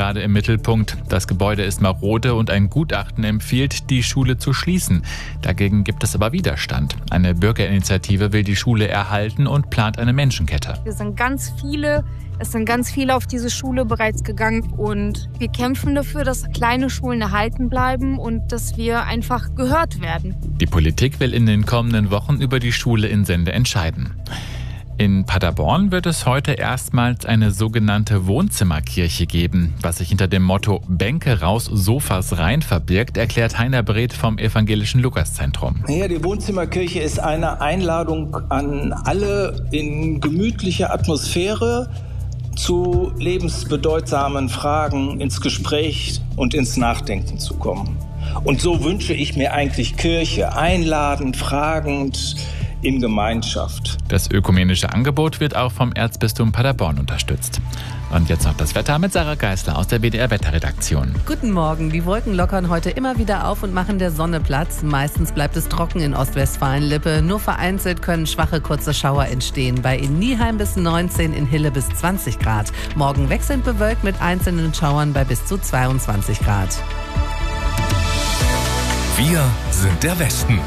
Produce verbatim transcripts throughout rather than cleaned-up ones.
gerade im Mittelpunkt. Das Gebäude ist marode und ein Gutachten empfiehlt, die Schule zu schließen. Dagegen gibt es aber Widerstand. Eine Bürgerinitiative will die Schule erhalten und plant eine Menschenkette. Wir sind ganz viele, es sind ganz viele auf diese Schule bereits gegangen und wir kämpfen dafür, dass kleine Schulen erhalten bleiben und dass wir einfach gehört werden. Die Politik will in den kommenden Wochen über die Schule in Sende entscheiden. In Paderborn wird es heute erstmals eine sogenannte Wohnzimmerkirche geben. Was sich hinter dem Motto Bänke raus, Sofas rein verbirgt, erklärt Heiner Breth vom Evangelischen Lukas-Zentrum. Ja, die Wohnzimmerkirche ist eine Einladung an alle, in gemütlicher Atmosphäre zu lebensbedeutsamen Fragen ins Gespräch und ins Nachdenken zu kommen. Und so wünsche ich mir eigentlich Kirche, einladend, fragend, in Gemeinschaft. Das ökumenische Angebot wird auch vom Erzbistum Paderborn unterstützt. Und jetzt noch das Wetter mit Sarah Geisler aus der B D R-Wetterredaktion. Guten Morgen. Die Wolken lockern heute immer wieder auf und machen der Sonne Platz. Meistens bleibt es trocken in Ostwestfalen-Lippe. Nur vereinzelt können schwache kurze Schauer entstehen. Bei in Nieheim bis neunzehn, in Hille bis zwanzig Grad. Morgen wechselnd bewölkt mit einzelnen Schauern bei bis zu zweiundzwanzig Grad. Wir sind der Westen.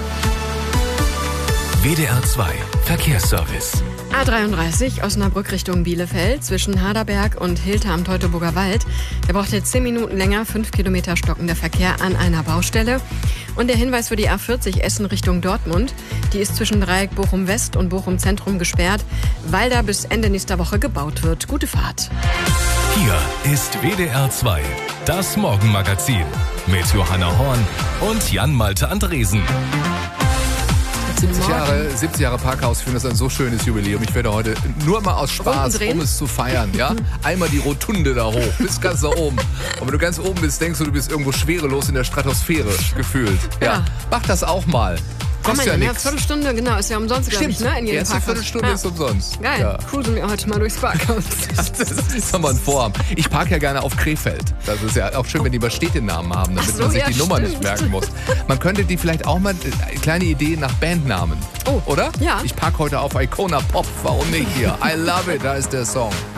W D R zwei Verkehrsservice. A dreiunddreißig Osnabrück Richtung Bielefeld zwischen Haderberg und Hilter am Teutoburger Wald. Der braucht jetzt zehn Minuten länger, fünf Kilometer stockender Verkehr an einer Baustelle. Und der Hinweis für die A vierzig Essen Richtung Dortmund. Die ist zwischen Dreieck Bochum West und Bochum Zentrum gesperrt, weil da bis Ende nächster Woche gebaut wird. Gute Fahrt. Hier ist W D R zwei, das Morgenmagazin mit Johanna Horn und Jan-Malte Andresen. siebzig Jahre, siebzig Jahre Parkhaus führen, das ist ein so schönes Jubiläum. Ich werde heute nur mal aus Spaß, um es zu feiern, ja, einmal die Rotunde da hoch, bis ganz da oben. Und wenn du ganz oben bist, denkst du, du bist irgendwo schwerelos in der Stratosphäre gefühlt. Ja, Ja. Mach das auch mal. Kostet ja Eine nichts. Viertelstunde, genau, ist ja umsonst, glaube ich, ne? In Die jedem erste Parkhaus. Viertelstunde Ja. ist umsonst. Geil, Ja. cruisen wir heute mal durchs Parkhaus. Das ist nochmal ein Vorhaben. Ich parke ja gerne auf Krefeld. Das ist ja auch schön, wenn die mal Städtenamen haben, damit Ach so, man sich ja, die Nummer stimmt. nicht merken muss. Man könnte die vielleicht auch mal, äh, kleine Idee nach Bandnamen. Oh, oder? ja. Ich parke heute auf Icona Pop. Warum nicht hier? I love it, da ist der Song.